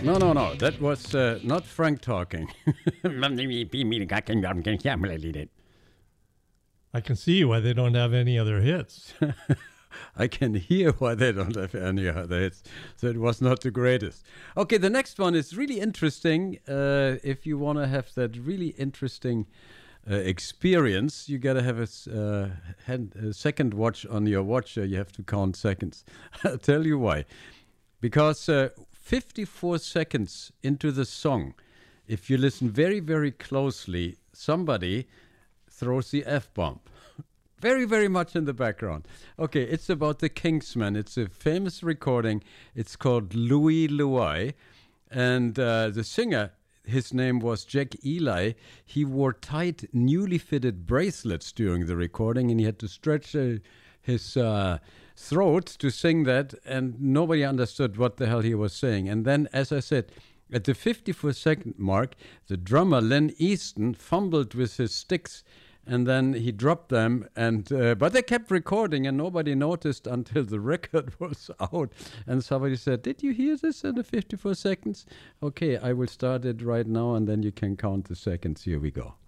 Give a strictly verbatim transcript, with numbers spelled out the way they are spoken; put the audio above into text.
No, no, no. That was uh, not Frank talking. I can see why they don't have any other hits. I can hear why they don't have any other hits. So it was not the greatest. Okay, the next one is really interesting. Uh, if you want to have that really interesting uh, experience, you got to have a, s- uh, hand, a second watch on your watch. Uh, you have to count seconds. I'll tell you why. Because uh, fifty-four seconds into the song, if you listen very, very closely, somebody throws the F-bomb. Very, very much in the background. Okay, it's about the Kingsmen. It's a famous recording. It's called Louie Louie. And uh, the singer, his name was Jack Eli. He wore tight, newly fitted bracelets during the recording, and he had to stretch uh, his uh, throat to sing that, and nobody understood what the hell he was saying. And then, as I said, at the fifty-four second mark, the drummer, Len Easton, fumbled with his sticks, and then he dropped them, and uh, but they kept recording, and nobody noticed until the record was out. And somebody said, "Did you hear this in the fifty-four seconds?" Okay, I will start it right now, and then you can count the seconds. Here we go.